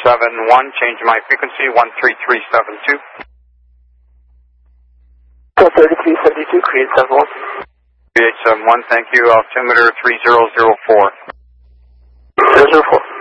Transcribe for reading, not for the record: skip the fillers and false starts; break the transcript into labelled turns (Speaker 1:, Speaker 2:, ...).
Speaker 1: change my frequency, 13372.
Speaker 2: 13372, create 71.
Speaker 1: Create 71, thank you, altimeter 3004.
Speaker 2: 004.